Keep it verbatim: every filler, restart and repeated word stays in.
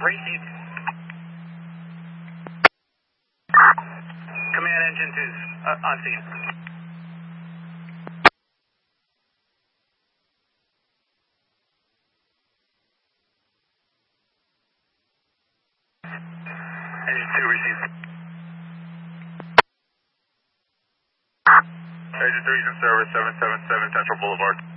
Received. Command engine two's uh, on scene. Engine two received. Engine three's in service, seven seven seven Central Boulevard.